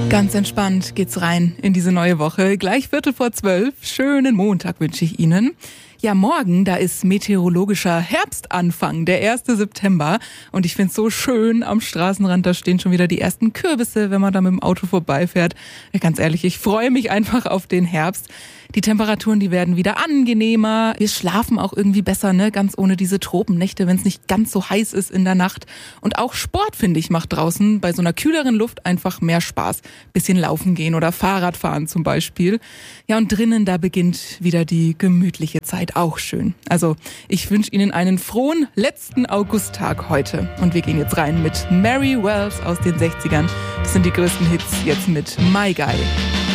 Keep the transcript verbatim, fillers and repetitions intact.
Ganz entspannt geht's rein in diese neue Woche. Gleich Viertel vor zwölf. Schönen Montag wünsche ich Ihnen. Ja, morgen, da ist meteorologischer Herbstanfang, der erste September. Und ich find's so schön, am Straßenrand, da stehen schon wieder die ersten Kürbisse, wenn man da mit dem Auto vorbeifährt. Ja, ganz ehrlich, ich freue mich einfach auf den Herbst. Die Temperaturen, die werden wieder angenehmer. Wir schlafen auch irgendwie besser, ne? Ganz ohne diese Tropennächte, wenn es nicht ganz so heiß ist in der Nacht. Und auch Sport, finde ich, macht draußen bei so einer kühleren Luft einfach mehr Spaß. Bisschen laufen gehen oder Fahrradfahren zum Beispiel. Ja, und drinnen, da beginnt wieder die gemütliche Zeit. Auch schön. Also, ich wünsche Ihnen einen frohen letzten Augusttag heute. Und wir gehen jetzt rein mit Mary Wells aus den sechzigern. Das sind die größten Hits jetzt mit My Guy.